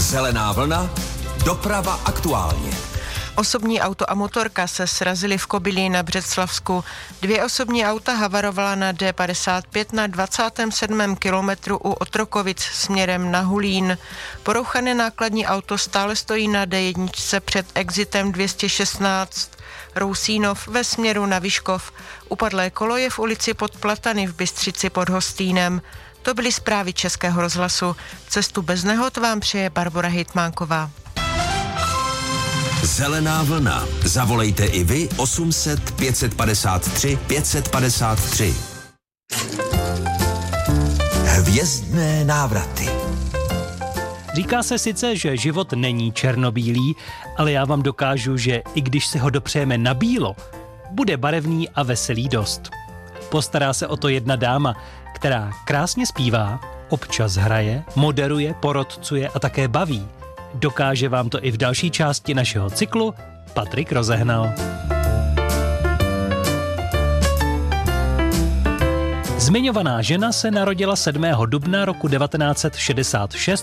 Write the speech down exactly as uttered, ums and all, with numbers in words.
Zelená vlna, doprava aktuálně. Osobní auto a motorka se srazily v Kobylí na Břeclavsku. Dvě osobní auta havarovala na D padesát pět na dvacátém sedmém kilometru u Otrokovic směrem na Hulín. Porouchané nákladní auto stále stojí na D jedna před exitem dvě stě šestnáct Rousínov ve směru na Vyškov. Upadlé kolo je v ulici Pod Platany v Bystřici pod Hostýnem. To byly zprávy Českého rozhlasu. Cestu bez nehod vám přeje Barbora Hejtmánková. Zelená vlna. Zavolejte i vy osm set pět padesát tři pět padesát tři. Hvězdné návraty. Říká se sice, že život není černobílý, ale já vám dokážu, že i když se ho dopřejeme na bílo, bude barevný a veselý dost. Postará se o to jedna dáma, která krásně zpívá, občas hraje, moderuje, porotcuje a také baví. Dokáže vám to i v další části našeho cyklu Patrik rozehnal. Zmiňovaná žena se narodila sedmého dubna roku devatenáct set šedesát šest